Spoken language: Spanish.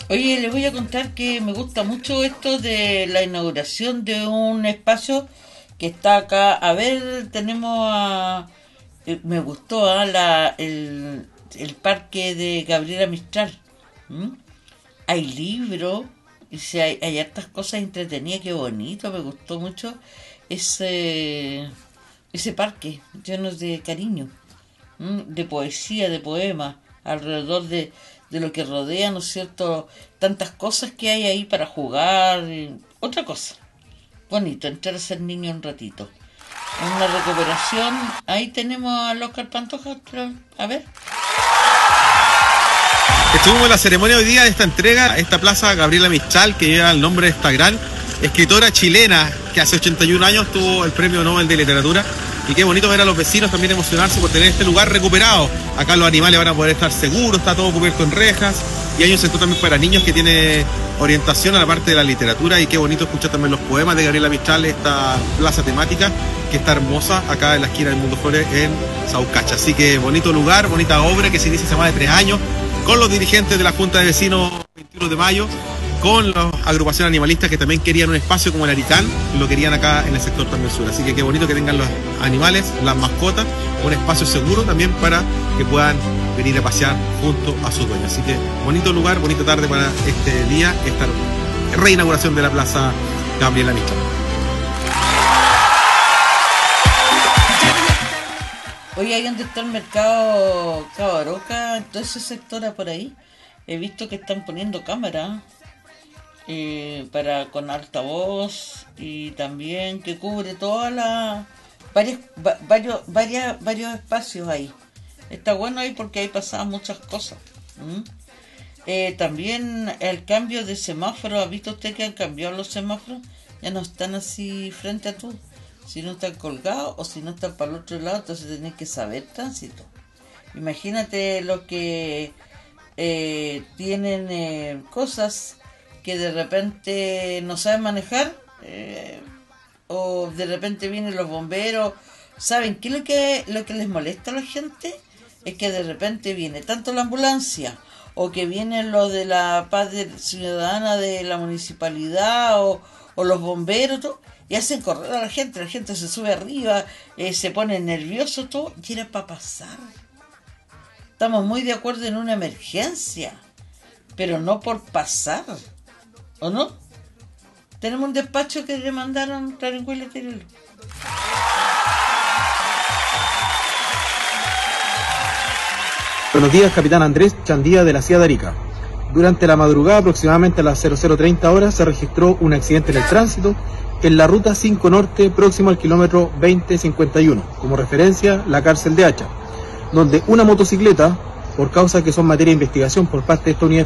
Oye, les voy a contar que me gusta mucho esto de la inauguración de un espacio que está acá. A ver, tenemos a... me gustó el parque de Gabriela Mistral. ¿Mm? Hay libros, y si hay hartas cosas entretenidas, qué bonito, me gustó mucho ese parque lleno de cariño, de poesía, de poemas, alrededor de lo que rodea, ¿no es cierto? Tantas cosas que hay ahí para jugar. Otra cosa, bonito, entrar a ser niño un ratito. Una recuperación, ahí tenemos a Oscar Pantoja, a ver. Estuvimos en la ceremonia hoy día de esta entrega a esta plaza Gabriela Mistral, que lleva el nombre de esta gran escritora chilena que hace 81 años tuvo el Premio Nobel de Literatura. Y qué bonito ver a los vecinos también emocionarse por tener este lugar recuperado. Acá los animales van a poder estar seguros, está todo cubierto en rejas. Y hay un sector también para niños que tiene orientación a la parte de la literatura. Y qué bonito escuchar también los poemas de Gabriela Mistral, esta plaza temática que está hermosa acá en la esquina del Mundo Flores en Saucacha. Así que bonito lugar, bonita obra que se inicia hace más de 3 años con los dirigentes de la Junta de Vecinos 21 de mayo, con las agrupaciones animalistas que también querían un espacio como el Aricán, lo querían acá en el sector también sur. Así que qué bonito que tengan los animales, las mascotas, un espacio seguro también para que puedan venir a pasear junto a sus dueños. Así que bonito lugar, bonita tarde para este día, esta reinauguración de la Plaza Gabriela Mistral. Oye, ahí donde está el mercado Cabaroca, todo ese sector por ahí, he visto que están poniendo cámaras con altavoz, y también que cubre todas las varios espacios ahí. Está bueno ahí porque ahí pasaban muchas cosas. También el cambio de semáforo. ¿Ha visto usted que han cambiado los semáforos? Ya no están así frente a tú, si no están colgados o si no están para el otro lado, entonces tenés que saber tránsito. Imagínate los que tienen cosas que de repente no saben manejar, o de repente vienen los bomberos. ¿Saben qué es lo que les molesta a la gente? Es que de repente viene tanto la ambulancia, o que vienen los de la paz ciudadana de la municipalidad, o los bomberos, todo, y hacen correr a la gente se sube arriba, se pone nervioso todo, y era para pasar. Estamos muy de acuerdo en una emergencia, pero no por pasar, ¿o no? Tenemos un despacho que le mandaron Taringuela Tirelo. Buenos días, capitán Andrés Chandía de la CIA de Arica. Durante la madrugada, aproximadamente a las 00:30 horas, se registró un accidente en el tránsito en la ruta 5 Norte, próximo al kilómetro 2051, como referencia la cárcel de Hacha, donde una motocicleta, por causa que son materia de investigación por parte de esta unidad